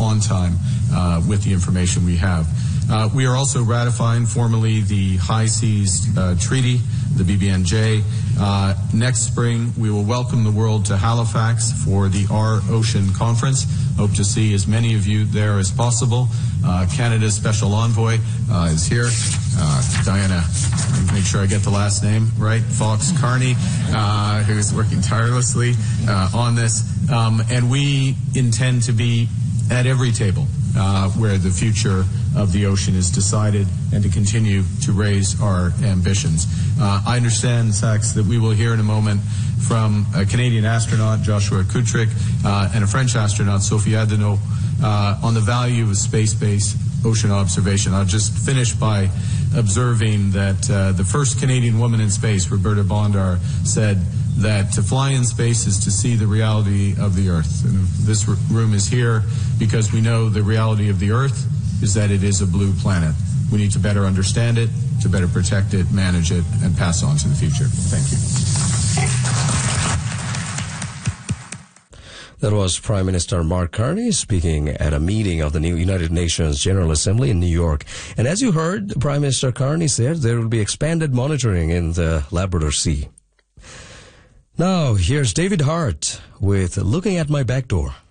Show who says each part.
Speaker 1: on time with the information we have. We are also ratifying formally the High Seas Treaty, the BBNJ. Next spring, we will welcome the world to Halifax for the Our Ocean Conference. Hope to see as many of you there as possible. Canada's Special Envoy is here. Diana, make sure I get the last name right, Fox-Carney, who is working tirelessly on this. And we intend to be at every table where the future of the ocean is decided and to continue to raise our ambitions. I understand, Sax, that we will hear in a moment from a Canadian astronaut, Joshua Kutrick, and a French astronaut, Sophie Adenau, on the value of space-based ocean observation. I'll just finish by observing that the first Canadian woman in space, Roberta Bondar, said that to fly in space is to see the reality of the Earth. And this room is here because we know the reality of the Earth is that it is a blue planet. We need to better understand it, to better protect it, manage it, and pass on to the future. Thank you.
Speaker 2: That was Prime Minister Mark Carney speaking at a meeting of the new United Nations General Assembly in New York. And as you heard, Prime Minister Carney said there will be expanded monitoring in the Labrador Sea. Now, here's David Hart with Looking at My Back Door.